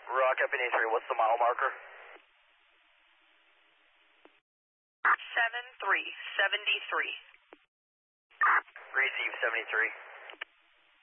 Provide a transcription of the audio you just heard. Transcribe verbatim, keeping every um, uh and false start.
Rock up in A three, what's the mile marker? seven three seventy-three. Receive seventy-three.